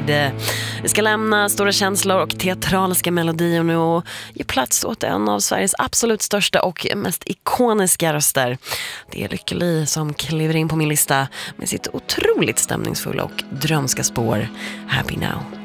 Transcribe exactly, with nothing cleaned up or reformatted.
Ride. Vi ska lämna stora känslor och teatraliska melodier nu och ge plats åt en av Sveriges absolut största och mest ikoniska röster. Det är Lykke Li som kliver in på min lista med sitt otroligt stämningsfulla och drömska spår Happy Now.